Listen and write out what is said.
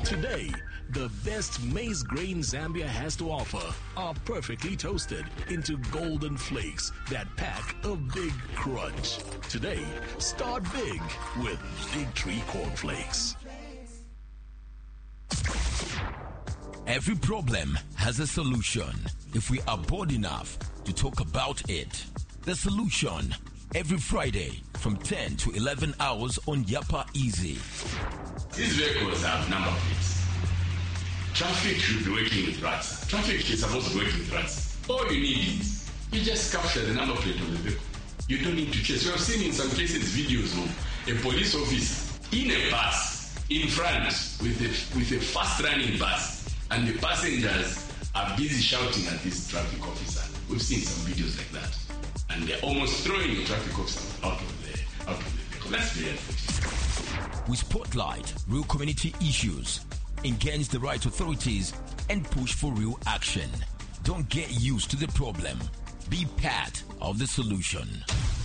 Today, the best maize grain Zambia has to offer are perfectly toasted into golden flakes that pack a big crunch. Today, start big with Big Tree Cornflakes. Every problem has a solution if we are bold enough to talk about it. The Solution, every Friday from 10 to 11 hours on Yapa Easy. These vehicles have number plates. Traffic should be working with rats. Traffic is supposed to work with rats. All you need is you just capture the number plate of the vehicle. You don't need to chase. We have seen in some cases videos of a police officer in a bus in front with a fast-running bus, and the passengers are busy shouting at this traffic officer. We've seen some videos like that, and they're almost throwing the traffic officer out of the vehicle. That's very unfortunate. We spotlight real community issues, engage the right authorities, and push for real action. Don't get used to the problem. Be part of the solution.